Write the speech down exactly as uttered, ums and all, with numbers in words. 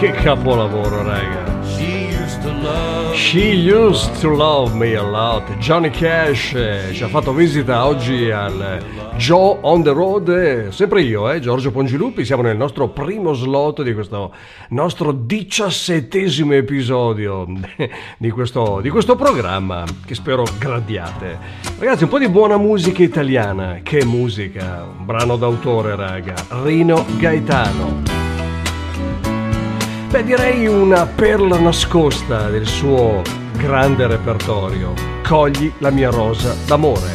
Che capolavoro, raga. She used to love me a lot. Johnny Cash eh, ci ha fatto visita oggi al Joe on the Road, eh, sempre io, eh, Giorgio Pongilupi. Siamo nel nostro primo slot di questo nostro diciassettesimo episodio di questo, di questo programma che spero gradiate. Ragazzi, un po' di buona musica italiana. Che musica, un brano d'autore, raga. Rino Gaetano. Beh, direi una perla nascosta del suo grande repertorio. Cogli la mia rosa d'amore.